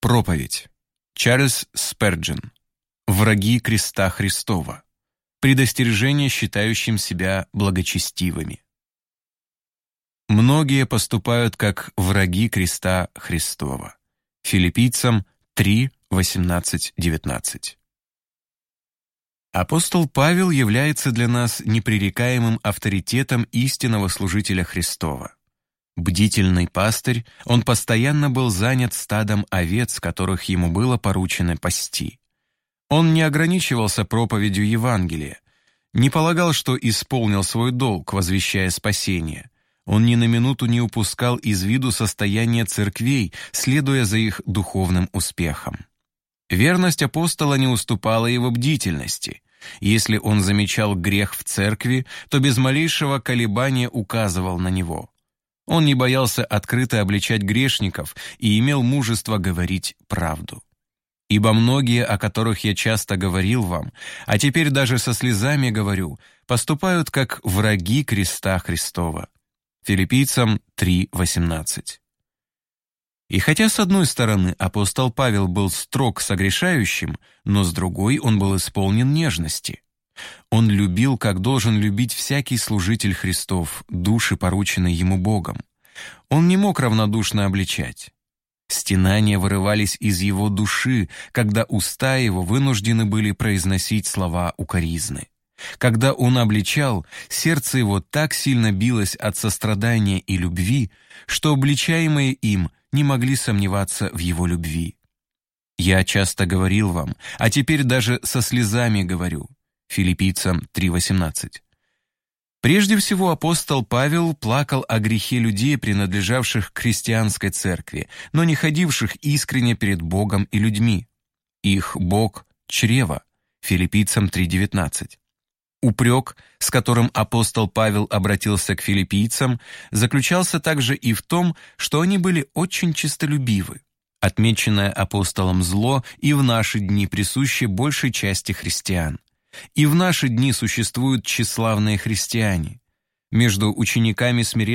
Проповедь. Чарльз Спurgeon. Враги креста Христова. Предостережение считающим себя благочестивыми. Многие поступают как враги креста Христова. Филиппийцам 3, 18, 19. Апостол Павел является для нас непререкаемым авторитетом истинного служителя Христова. Бдительный пастырь, он постоянно был занят стадом овец, которых ему было поручено пасти. Он не ограничивался проповедью Евангелия, не полагал, что исполнил свой долг, возвещая спасение. Он ни на минуту не упускал из виду состояние церквей, следуя за их духовным успехом. Верность апостола не уступала его бдительности. Если он замечал грех в церкви, то без малейшего колебания указывал на него. Он не боялся открыто обличать грешников и имел мужество говорить правду. «Ибо многие, о которых я часто говорил вам, а теперь даже со слезами говорю, поступают как враги креста Христова». Филиппийцам 3, 18. И хотя с одной стороны апостол Павел был строг с согрешающим, но с другой он был исполнен нежности. Он любил, как должен любить всякий служитель Христов, души, порученные ему Богом. Он не мог равнодушно обличать. Стенания вырывались из его души, когда уста его вынуждены были произносить слова укоризны. Когда он обличал, сердце его так сильно билось от сострадания и любви, что обличаемые им не могли сомневаться в его любви. «Я часто говорил вам, а теперь даже со слезами говорю». Филиппийцам 3:18. Прежде всего апостол Павел плакал о грехе людей, принадлежавших к христианской церкви, но не ходивших искренне перед Богом и людьми. Их Бог – чрево. Филиппийцам 3:19. Упрек, с которым апостол Павел обратился к филиппийцам, заключался также и в том, что они были очень честолюбивы. Отмеченное апостолом зло и в наши дни присуще большей части христиан. И в наши дни существуют тщеславные христиане. Между учениками смиренных